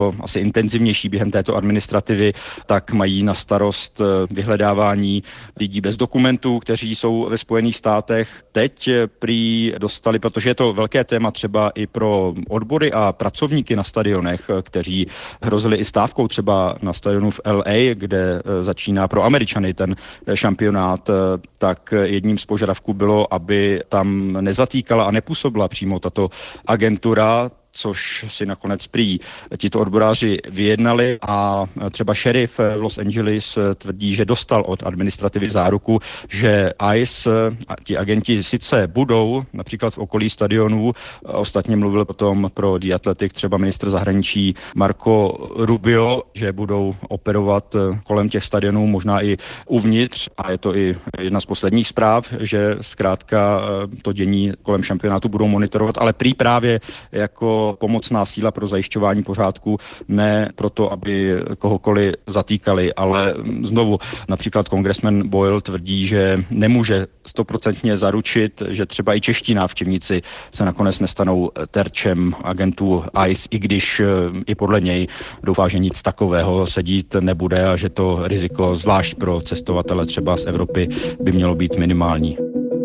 asi intenzivnější během této administrativy, tak mají na starost vyhledávání lidí bez dokumentů, kteří jsou ve Spojených státech. Teď prý dostali, protože je to velké téma třeba i pro odbory a pracovníky na stadionech, kteří hrozili i stávkou třeba na stadionu v LA, kde začíná pro Američany ten šampionát, tak jedním z požadavků bylo, aby tam nezatýkala a nepůsobila přímo tato agentura, což si nakonec prý tito odboráři vyjednali a třeba šerif v Los Angeles tvrdí, že dostal od administrativy záruku, že ICE, ti agenti sice budou například v okolí stadionů, ostatně mluvil potom pro The Athletic třeba ministr zahraničí Marco Rubio, že budou operovat kolem těch stadionů, možná i uvnitř, a je to i jedna z posledních zpráv, že zkrátka to dění kolem šampionátu budou monitorovat, ale prý právě jako pomocná síla pro zajišťování pořádku, ne proto, aby kohokoliv zatýkali, ale znovu například kongresmen Boyle tvrdí, že nemůže 100% zaručit, že třeba i čeští návštěvníci se nakonec nestanou terčem agentů ICE, i když i podle něj doufá, že nic takového se dít nebude a že to riziko, zvlášť pro cestovatele třeba z Evropy, by mělo být minimální.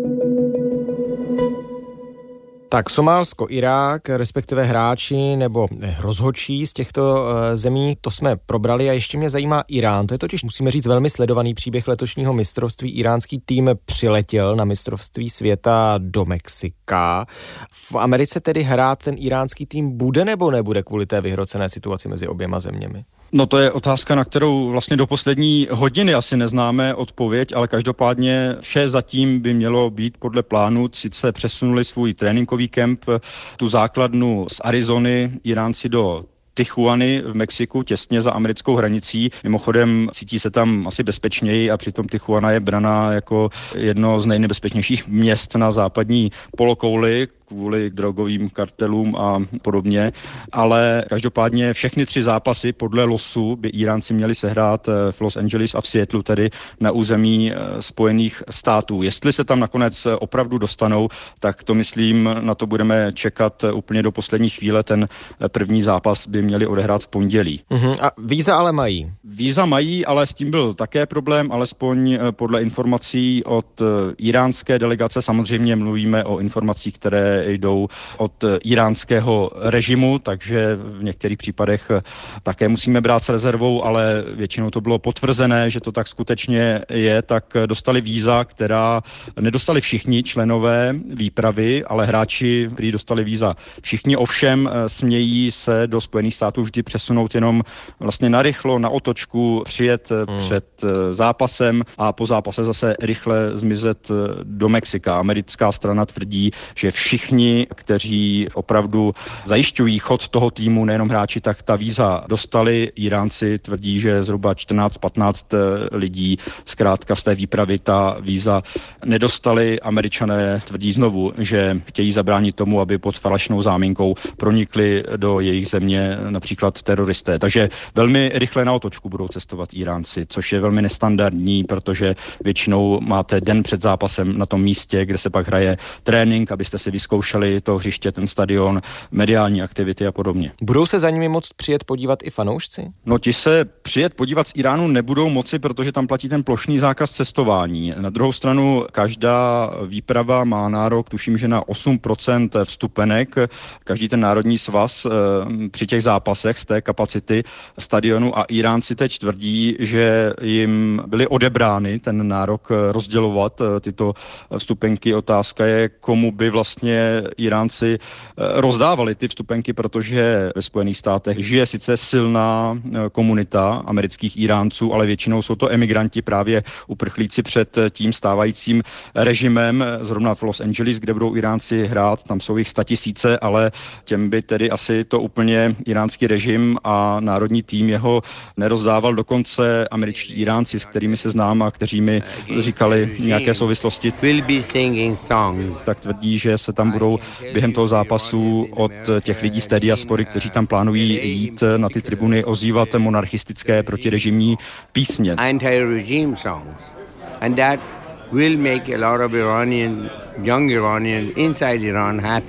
Tak Somálsko, Irák, respektive hráči nebo rozhodčí z těchto zemí, to jsme probrali a ještě mě zajímá Irán. To je totiž, musíme říct, velmi sledovaný příběh letošního mistrovství. Iránský tým přiletěl na mistrovství světa do Mexika. V Americe tedy hrát ten iránský tým bude nebo nebude kvůli té vyhrocené situaci mezi oběma zeměmi? No to je otázka, na kterou vlastně do poslední hodiny asi neznáme odpověď, ale každopádně vše zatím by mělo být podle plánu. Sice přesunuli svůj tréninkový kemp, tu základnu z Arizony, Iránci do Tijuany v Mexiku, těsně za americkou hranicí. Mimochodem cítí se tam asi bezpečněji a přitom Tijuana je braná jako jedno z nejnebezpečnějších měst na západní polokouli kvůli drogovým kartelům a podobně, ale každopádně všechny 3 zápasy podle losu by Iránci měli sehrát v Los Angeles a v Seattlu, tedy na území Spojených států. Jestli se tam nakonec opravdu dostanou, tak to myslím, na to budeme čekat úplně do poslední chvíle. Ten první zápas by měli odehrát v pondělí. A víza ale mají? Víza mají, ale s tím byl také problém, alespoň podle informací od iránské delegace. Samozřejmě mluvíme o informacích, které jdou od iránského režimu, takže v některých případech také musíme brát s rezervou, ale většinou to bylo potvrzené, že to tak skutečně je, tak dostali víza, která nedostali všichni členové výpravy, ale hráči, kteří dostali víza všichni, ovšem smějí se do Spojených států vždy přesunout jenom vlastně narychlo, na otočku, přijet před zápasem a po zápase zase rychle zmizet do Mexika. Americká strana tvrdí, že všichni, kteří opravdu zajišťují chod toho týmu, nejenom hráči, tak ta víza dostali. Iránci tvrdí, že zhruba 14-15 lidí zkrátka z té výpravy ta víza nedostali. Američané tvrdí znovu, že chtějí zabránit tomu, aby pod falešnou záminkou pronikli do jejich země například teroristé. Takže velmi rychle na otočku budou cestovat Iránci, což je velmi nestandardní, protože většinou máte den před zápasem na tom místě, kde se pak hraje trénink, abyste si vyzkoušeli to hřiště, ten stadion, mediální aktivity a podobně. Budou se za nimi moct přijet podívat i fanoušci? No ti se přijet podívat z Iránu nebudou moci, protože tam platí ten plošný zákaz cestování. Na druhou stranu každá výprava má nárok, tuším, že na 8% vstupenek. Každý ten národní svaz při těch zápasech z té kapacity stadionu a Iránci teď tvrdí, že jim byly odebrány ten nárok rozdělovat tyto vstupenky. Otázka je, komu by vlastně Iránci rozdávali ty vstupenky, protože ve Spojených státech žije sice silná komunita amerických Iránců, ale většinou jsou to emigranti, právě uprchlíci před tím stávajícím režimem. Zrovna v Los Angeles, kde budou Iránci hrát, tam jsou jich 100 000, ale těm by tedy asi to úplně iránský režim a národní tým jeho nerozdával. Dokonce američtí Iránci, s kterými se znám a kteří mi říkali nějaké souvislosti, tak tvrdí, že se tam budou během toho zápasu od těch lidí z té diaspory, kteří tam plánují jít na ty tribuny, ozývat monarchistické protirežimní písně. Anti-regime songs. And that will make a lot of young Iranians inside Iran happy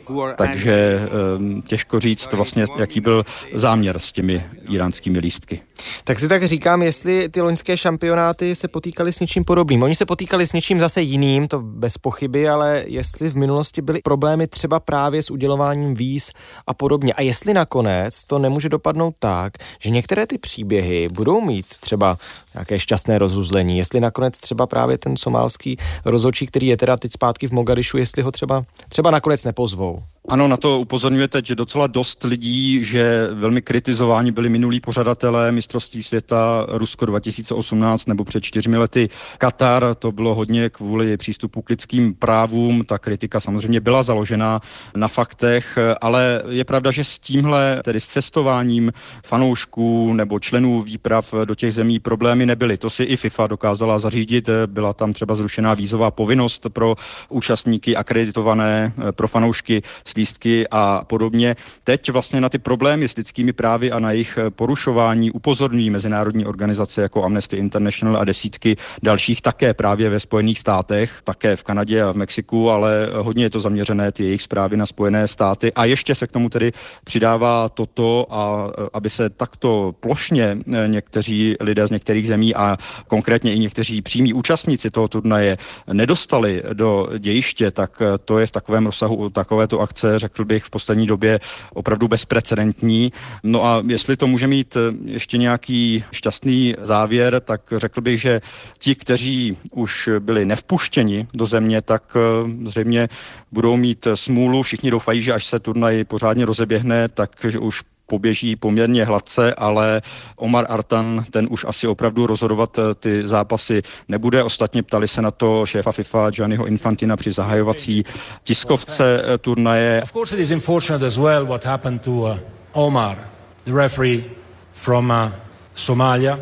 Takže těžko říct vlastně, jaký byl záměr s těmi iránskými lístky. Tak si tak říkám, jestli ty loňské šampionáty se potýkaly s něčím podobným. Oni se potýkali s něčím zase jiným, to bez pochyby, ale jestli v minulosti byly problémy třeba právě s udělováním víz a podobně. A jestli nakonec to nemůže dopadnout tak, že některé ty příběhy budou mít třeba nějaké šťastné rozuzlení, jestli nakonec třeba právě ten somálský rozhodčí, který je teda teď zpátky v Mogadišu, jestli ho třeba nakonec nepozvou. Ano, na to upozorňuje teď docela dost lidí, že velmi kritizováni byli minulí pořadatelé mistrovství světa Rusko 2018 nebo před 4 lety Katar. To bylo hodně kvůli přístupu k lidským právům. Ta kritika samozřejmě byla založena na faktech, ale je pravda, že s tímhle, tedy s cestováním fanoušků nebo členů výprav do těch zemí problémy nebyly. To si i FIFA dokázala zařídit. Byla tam třeba zrušená vízová povinnost pro účastníky akreditované, pro fanoušky s lístky a podobně. Teď vlastně na ty problémy s lidskými právy a na jejich porušování upozorňují mezinárodní organizace jako Amnesty International a desítky dalších také právě ve Spojených státech, také v Kanadě a v Mexiku, ale hodně je to zaměřené ty jejich zprávy na Spojené státy a ještě se k tomu tedy přidává toto, a aby se takto plošně někteří lidé z některých zemí a konkrétně i někteří přímí účastníci toho turnaje nedostali do dějiště, tak to je v takovém rozsahu takovéto akce, řekl bych, v poslední době opravdu bezprecedentní. No a jestli to může mít ještě nějaký šťastný závěr, tak řekl bych, že ti, kteří už byli nevpuštěni do země, tak zřejmě budou mít smůlu. Všichni doufají, že až se turnaj pořádně rozeběhne, takže už poběží poměrně hladce, ale Omar Artan, ten už asi opravdu rozhodovat ty zápasy nebude. Ostatně ptali se na to šéfa FIFA Gianniho Infantina při zahajovací tiskovce turnaje. Of course it is unfortunate as well what happened to Omar, the referee from Somalia.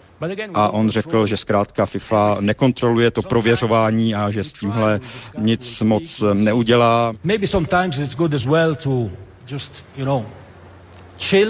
A on řekl, že zkrátka FIFA nekontroluje to prověřování a že s tímhle nic moc neudělá. Maybe sometimes it's good as well to just, chill,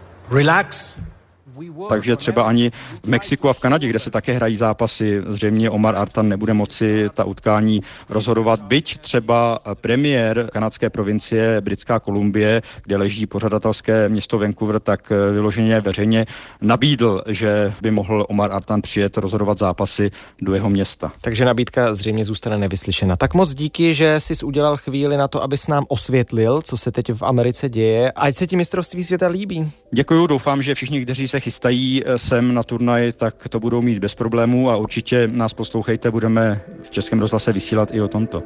relax. Takže třeba ani v Mexiku a v Kanadě, kde se také hrají zápasy, zřejmě Omar Artan nebude moci ta utkání rozhodovat. Byť třeba premiér kanadské provincie Britská Kolumbie, kde leží pořadatelské město Vancouver, tak vyloženě veřejně nabídl, že by mohl Omar Artan přijet rozhodovat zápasy do jeho města. Takže nabídka zřejmě zůstane nevyslyšena. Tak moc díky, že jsi udělal chvíli na to, abys nám osvětlil, co se teď v Americe děje. Ať se ti mistrovství světa líbí. Děkuju, doufám, že všichni, kteří se chystají sem na turnaj, tak to budou mít bez problémů a určitě nás poslouchejte, budeme v Českém rozhlase vysílat i o tomto.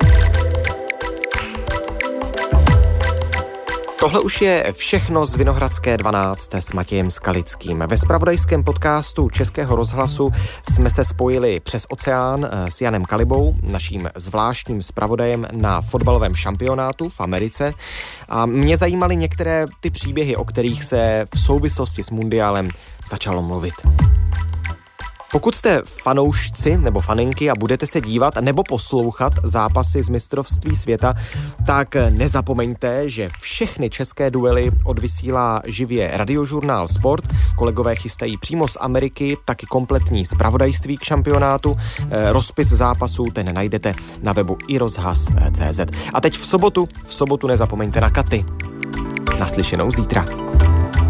Tohle už je všechno z Vinohradské 12 s Matějem Skalickým. Ve zpravodajském podcastu Českého rozhlasu jsme se spojili přes oceán s Janem Kalibou, naším zvláštním zpravodajem na fotbalovém šampionátu v Americe. A mě zajímaly některé ty příběhy, o kterých se v souvislosti s mundiálem začalo mluvit. Pokud jste fanoušci nebo faninky a budete se dívat nebo poslouchat zápasy z mistrovství světa, tak nezapomeňte, že všechny české duely odvysílá živě Radiožurnál Sport. Kolegové chystají přímo z Ameriky taky kompletní zpravodajství k šampionátu. Rozpis zápasů ten najdete na webu iRozhlas.cz. A teď v sobotu nezapomeňte na Katy. Naslyšenou zítra.